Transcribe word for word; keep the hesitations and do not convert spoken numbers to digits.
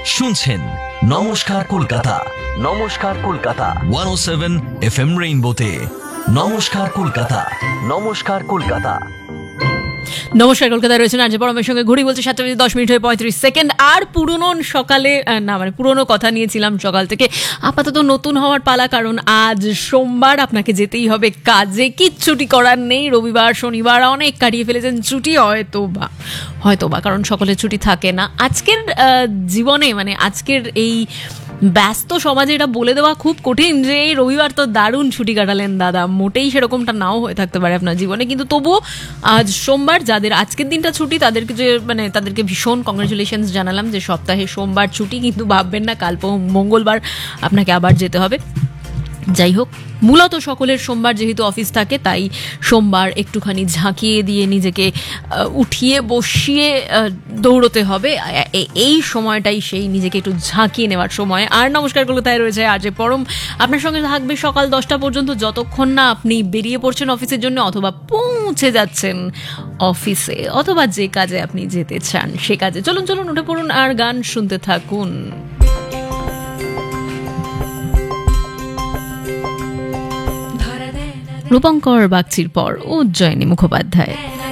শুনছেন নমস্কার কলকাতা। নমস্কার কলকাতা ওয়ান ও সেভেন এফ এম রেইনবোতে। নমস্কার কলকাতা। নমস্কার কলকাতা। নমস্কার কলকাতায় রয়েছেন আর্য পরমের সঙ্গে। ঘড়ি বলছে সাতটা বেজে দশ মিনিট হয়ে পঁয়ত্রিশ সেকেন্ড। আর পুরনো সকালে না মানে পুরনো কথা নিয়েছিলাম সকাল থেকে, আপাতত নতুন হওয়ার পালা, কারণ আজ সোমবার, আপনাকে যেতেই হবে কাজে, কিচ্ছুটি করার নেই। রবিবার শনিবার অনেক কাটিয়ে ফেলেছেন ছুটি, হয়তো বা হয়তো বা কারণ সকলের ছুটি থাকে না। আজকের জীবনে মানে আজকের এই ব্যস্ত সমাজে এটা বলে দেওয়া খুব কঠিন যে এই রবিবার তো দারুণ ছুটি কাটালেন দাদা, মোটেই সেরকমটা নাও হয়ে থাকতে পারে আপনার জীবনে, কিন্তু তবুও আজ সোমবার, যাদের আজকের দিনটা ছুটি তাদেরকে যে মানে তাদেরকে ভীষণ কংগ্রেচুলেশনস জানালাম যে সপ্তাহে সোমবার ছুটি, কিন্তু ভাববেন না কাল মঙ্গলবার আপনাকে আবার যেতে হবে। যাই হোক, মূলত সকলের সোমবার যেহেতু অফিস থাকে, তাই সোমবার একটুখানি ঝাঁকিয়ে দিয়ে নিজেকে উঠিয়ে বসিয়ে দৌড়তে হবে। এই সময়টাই সেই নিজেকে একটু ঝাঁকিয়ে নেওয়ার সময়। আর নমস্কার কলকাতায় রয়েছে আর্য পরম, আপনার সঙ্গে থাকবে সকাল দশটা পর্যন্ত, যতক্ষণ না আপনি বেরিয়ে পড়ছেন অফিসের জন্য, অথবা পৌঁছে যাচ্ছেন অফিসে, অথবা যে কাজে আপনি যেতে চান সে কাজে। চলুন চলুন উঠে পড়ুন আর গান শুনতে থাকুন। রূপঙ্কর বাগচির পর উজ্জয়িনী মুখোপাধ্যায়।